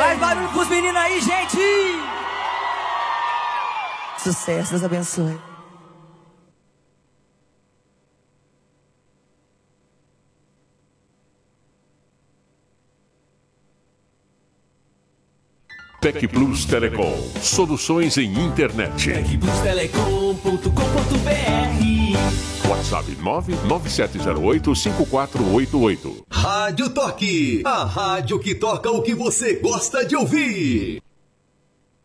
Faz barulho pros meninos aí, gente! Sucesso, Deus abençoe. Tec Plus Telecom. Soluções em internet. tecplustelecom.com.br. WhatsApp 99708-5488. Rádio Toque. A rádio que toca o que você gosta de ouvir.